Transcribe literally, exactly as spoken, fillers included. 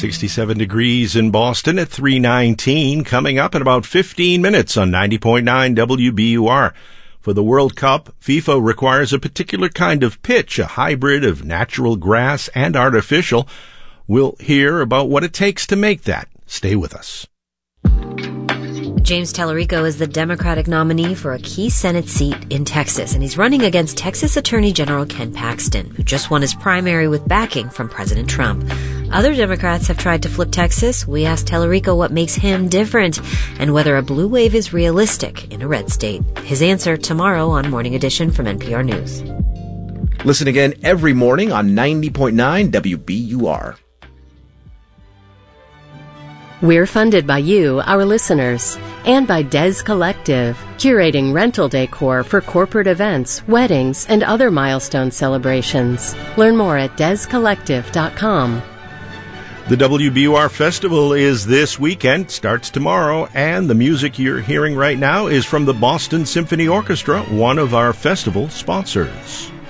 sixty-seven degrees in Boston at three nineteen, coming up in about fifteen minutes on ninety point nine W B U R. For the World Cup, FIFA requires a particular kind of pitch, a hybrid of natural grass and artificial. We'll hear about what it takes to make that. Stay with us. James Tallarico is the Democratic nominee for a key Senate seat in Texas, and he's running against Texas Attorney General Ken Paxton, who just won his primary with backing from President Trump. Other Democrats have tried to flip Texas. We asked Tallarico what makes him different and whether a blue wave is realistic in a red state. His answer tomorrow on Morning Edition from N P R News. Listen again every morning on ninety point nine W B U R. We're funded by you, our listeners, and by Des Collective, curating rental decor for corporate events, weddings, and other milestone celebrations. Learn more at des collective dot com. The W B U R Festival is this weekend, starts tomorrow, and the music you're hearing right now is from the Boston Symphony Orchestra, one of our festival sponsors.